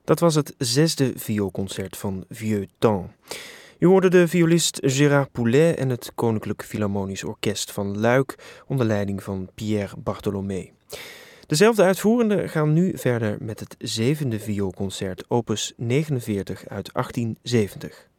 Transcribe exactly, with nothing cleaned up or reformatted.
Dat was het zesde vioolconcert van Vieux Temps. U hoorde de violist Gérard Poulet en het Koninklijk Philharmonisch Orkest van Luik onder leiding van Pierre Bartholomé. Dezelfde uitvoerenden gaan nu verder met het zevende vioolconcert opus negenenveertig uit achttienzeventig.